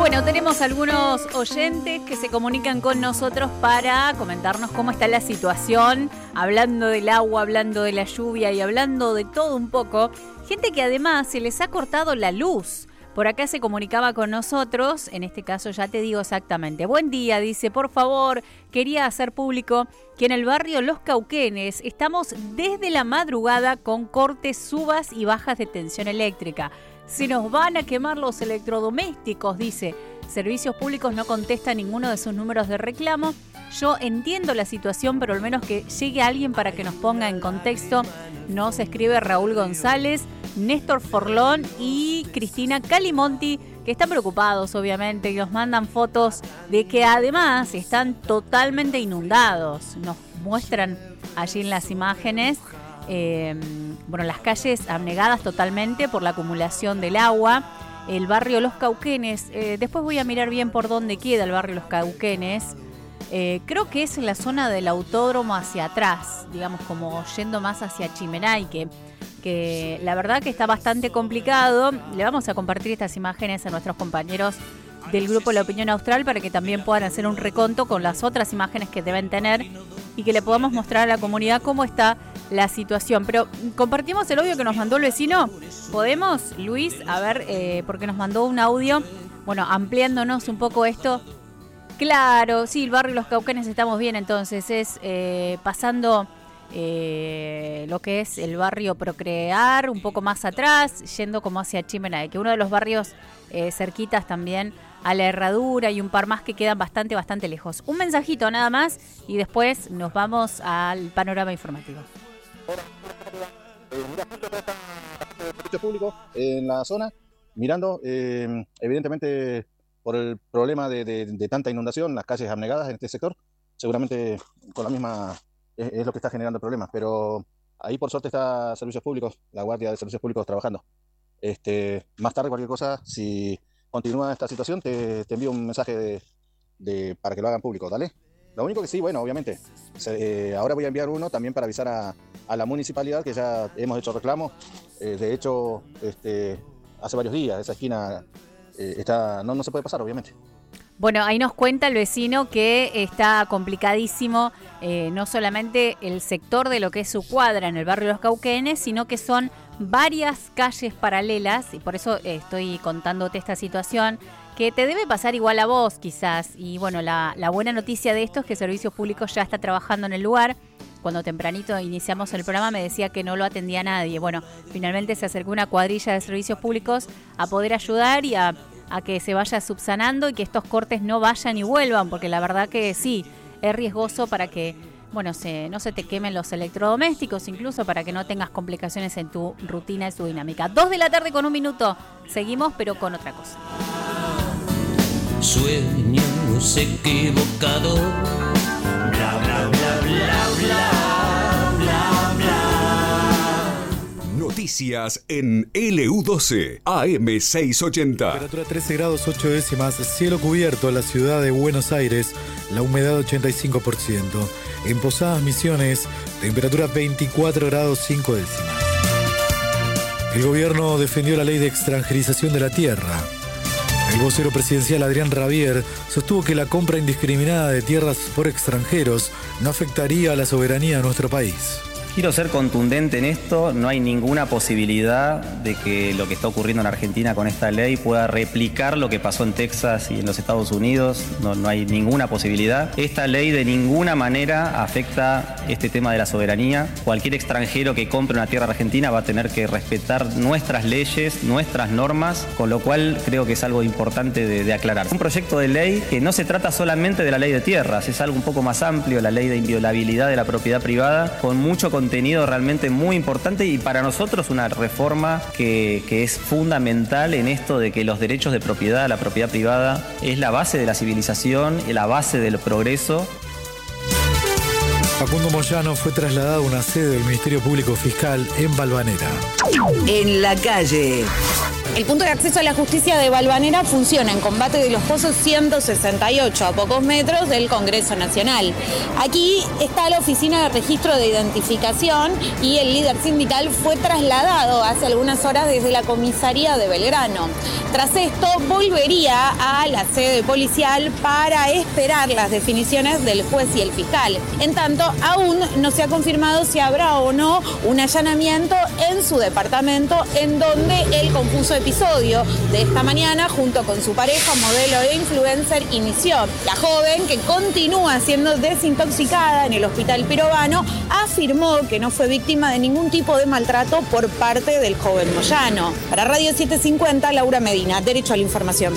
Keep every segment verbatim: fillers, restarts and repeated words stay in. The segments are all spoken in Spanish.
Bueno, tenemos algunos oyentes que se comunican con nosotros para comentarnos cómo está la situación, hablando del agua, hablando de la lluvia y hablando de todo un poco. Gente que además se les ha cortado la luz. Por acá se comunicaba con nosotros, en este caso ya te digo exactamente. Buen día, dice, por favor, quería hacer público que en el barrio Los Cauquenes estamos desde la madrugada con cortes, subas y bajas de tensión eléctrica. Se nos van a quemar los electrodomésticos, dice. Servicios Públicos no contesta ninguno de sus números de reclamo. Yo entiendo la situación, pero al menos que llegue alguien para que nos ponga en contexto. Nos escribe Raúl González, Néstor Forlón y Cristina Calimonti, que están preocupados, obviamente, y nos mandan fotos de que además están totalmente inundados. Nos muestran allí en las imágenes, eh, bueno, las calles abnegadas totalmente por la acumulación del agua. El barrio Los Cauquenes, eh, después voy a mirar bien por dónde queda el barrio Los Cauquenes. Eh, creo que es en la zona del autódromo hacia atrás, digamos como yendo más hacia Chimenay, que, que la verdad que está bastante complicado. Le vamos a compartir estas imágenes a nuestros compañeros del grupo La Opinión Austral para que también puedan hacer un reconto con las otras imágenes que deben tener y que le podamos mostrar a la comunidad cómo está la situación. Pero compartimos el audio que nos mandó el vecino. ¿Podemos, Luis? A ver, eh, porque nos mandó un audio, bueno, ampliándonos un poco esto. Claro, sí, el barrio Los Cauquenes estamos bien, entonces es eh, pasando eh, lo que es el barrio Procrear, un poco más atrás, yendo como hacia Chimenay, que uno de los barrios eh, cerquitas también a la Herradura y un par más que quedan bastante, bastante lejos. Un mensajito nada más y después nos vamos al panorama informativo. Eh, mira, justo acá está el servicio público en la zona, mirando, eh, evidentemente por el problema de, de, de tanta inundación, las calles abnegadas en este sector, seguramente con la misma es, es lo que está generando problemas, pero ahí por suerte está Servicios Públicos, la Guardia de Servicios Públicos trabajando. Este, más tarde cualquier cosa, si continúa esta situación, te, te envío un mensaje de, de, para que lo hagan público, ¿dale? Lo único que sí, bueno, obviamente, se, eh, ahora voy a enviar uno también para avisar a, a la municipalidad que ya hemos hecho reclamo. Eh, de hecho, este, hace varios días esa esquina eh, está, no, no se puede pasar, obviamente. Bueno, ahí nos cuenta el vecino que está complicadísimo, eh, no solamente el sector de lo que es su cuadra en el barrio Los Cauquenes, sino que son varias calles paralelas, y por eso eh, estoy contándote esta situación, que te debe pasar igual a vos quizás. Y bueno, la, la buena noticia de esto es que Servicios Públicos ya está trabajando en el lugar. Cuando tempranito iniciamos el programa me decía que no lo atendía nadie. Bueno, finalmente se acercó una cuadrilla de Servicios Públicos a poder ayudar y a, a que se vaya subsanando y que estos cortes no vayan y vuelvan, porque la verdad que sí, es riesgoso para que, bueno, se, no se te quemen los electrodomésticos, incluso para que no tengas complicaciones en tu rutina y tu dinámica. Dos de la tarde con un minuto. Seguimos, pero con otra cosa. Sueños equivocados. Bla, bla, bla, bla, bla, bla, bla. Noticias en L U doce, A M seiscientos ochenta. Temperatura trece grados ocho décimas, cielo cubierto en la ciudad de Buenos Aires, la humedad ochenta y cinco por ciento. En Posadas Misiones, temperatura veinticuatro grados cinco décimas. El gobierno defendió la ley de extranjerización de la tierra. El vocero presidencial Adrián Rabier sostuvo que la compra indiscriminada de tierras por extranjeros no afectaría a la soberanía de nuestro país. Quiero ser contundente en esto, no hay ninguna posibilidad de que lo que está ocurriendo en Argentina con esta ley pueda replicar lo que pasó en Texas y en los Estados Unidos, no, no hay ninguna posibilidad. Esta ley de ninguna manera afecta este tema de la soberanía. Cualquier extranjero que compre una tierra argentina va a tener que respetar nuestras leyes, nuestras normas, con lo cual creo que es algo importante de, de aclarar. Un proyecto de ley que no se trata solamente de la ley de tierras, es algo un poco más amplio, la ley de inviolabilidad de la propiedad privada, con mucho contenido contenido realmente muy importante y para nosotros una reforma que, que es fundamental en esto de que los derechos de propiedad, la propiedad privada, es la base de la civilización y la base del progreso. Facundo Moyano fue trasladado a una sede del Ministerio Público Fiscal en Balvanera. En la calle. El punto de acceso a la justicia de Valvanera funciona en Combate de los Pozos ciento sesenta y ocho, a pocos metros del Congreso Nacional. Aquí está la oficina de registro de identificación y el líder sindical fue trasladado hace algunas horas desde la comisaría de Belgrano. Tras esto, volvería a la sede policial para esperar las definiciones del juez y el fiscal. En tanto, aún no se ha confirmado si habrá o no un allanamiento en su departamento, en donde el confuso episodio de esta mañana, junto con su pareja, modelo e influencer, inició. La joven, que continúa siendo desintoxicada en el hospital Pirovano, afirmó que no fue víctima de ningún tipo de maltrato por parte del joven Moyano. Para Radio setecientos cincuenta, Laura Medina, Derecho a la Información.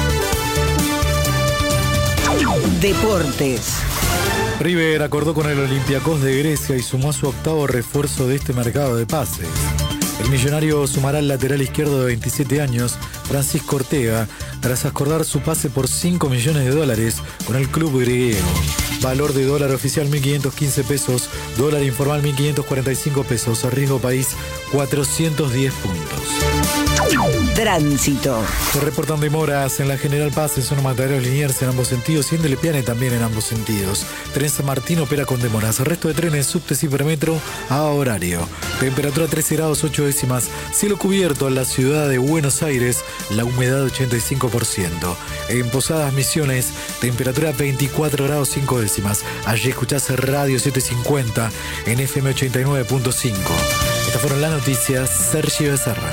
Deportes. River acordó con el Olympiacos de Grecia y sumó a su octavo refuerzo de este mercado de pases. El millonario sumará al lateral izquierdo de veintisiete años, Francisco Ortega, tras acordar su pase por cinco millones de dólares con el club griego. Valor de dólar oficial mil quinientos quince pesos, dólar informal mil quinientos cuarenta y cinco pesos, riesgo país cuatrocientos diez puntos. Tránsito. Se reportan demoras en la General Paz, en zona Mataderos Liniers en ambos sentidos y en Delepiane también en ambos sentidos. Tren San Martín opera con demoras. El resto de trenes, subtes y Hipermetro a horario. Temperatura trece grados ocho décimas. Cielo cubierto en la ciudad de Buenos Aires. La humedad ochenta y cinco por ciento. En Posadas Misiones, temperatura veinticuatro grados cinco décimas. Allí escuchás Radio setecientos cincuenta en F M ochenta y nueve punto cinco. Estas fueron las noticias. Sergio Becerra.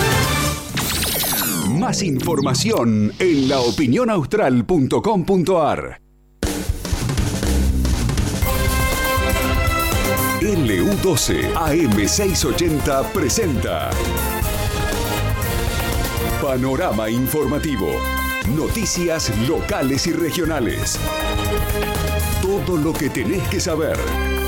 Más información en la opinión austral punto com punto a r. L U doce A M seiscientos ochenta presenta Panorama Informativo. Noticias locales y regionales. Todo lo que tenés que saber.